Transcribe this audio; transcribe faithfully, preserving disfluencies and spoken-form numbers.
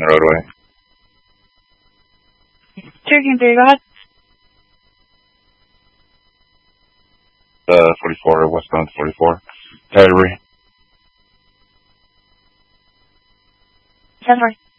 the roadway. Cherokee three, go ahead. Uh, forty-four, westbound forty-four. Category. ten four.